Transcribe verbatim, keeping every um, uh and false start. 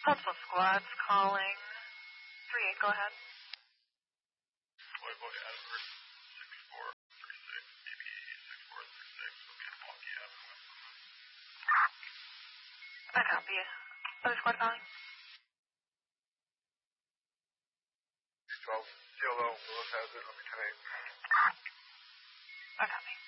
Multiple squads calling. three eight, go ahead. Boy, boy, Adler, six four three six, B B E six four three six, will be in Milwaukee Avenue. I copy you. Other squad calling. twelve, C L O, Willis has it, let me ten eight. I copy.